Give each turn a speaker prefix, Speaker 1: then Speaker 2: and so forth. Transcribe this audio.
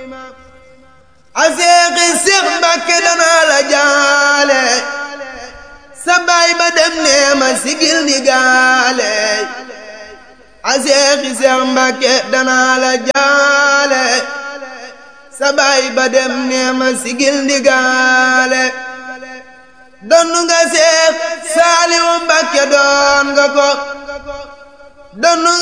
Speaker 1: aseexi Seex Mbàkke danaa la jaale sa baay ba dem nee ma sigil di gaale aseexi Seex Mbàkke danaa la jaale sa baay ba dem nee ma sigil di gaale donnu nga Seex Saaliwu Mbàkke doon nga ko donnu